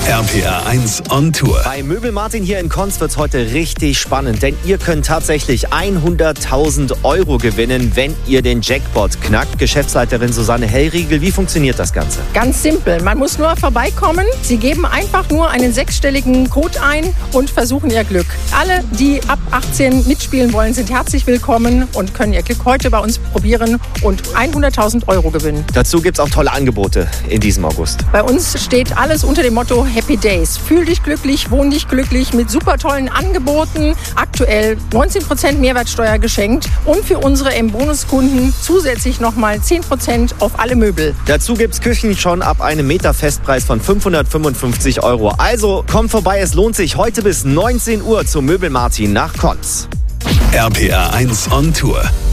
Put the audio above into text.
RPR 1 on Tour. Bei Möbel Martin hier in Konz wird es heute richtig spannend, denn ihr könnt tatsächlich 100.000 € gewinnen, wenn ihr den Jackpot knackt. Geschäftsleiterin Susanne Hellriegel, wie funktioniert das Ganze? Ganz simpel, man muss nur vorbeikommen. Sie geben einfach nur einen 6-stelligen Code ein und versuchen ihr Glück. Alle, die ab 18 mitspielen wollen, sind herzlich willkommen und können ihr Glück heute bei uns probieren und 100.000 € gewinnen. Dazu gibt es auch tolle Angebote in diesem August. Bei uns steht alles unter dem Motto Happy Days. Fühl dich glücklich, wohn dich glücklich mit super tollen Angeboten. Aktuell 19% Mehrwertsteuer geschenkt und für unsere M-Bonus-Kunden zusätzlich nochmal 10% auf alle Möbel. Dazu gibt es Küchen schon ab einem Meter-Festpreis von 555 €. Also kommt vorbei, es lohnt sich heute bis 19 Uhr zum Möbel Martin nach Konz. RPR 1 on Tour.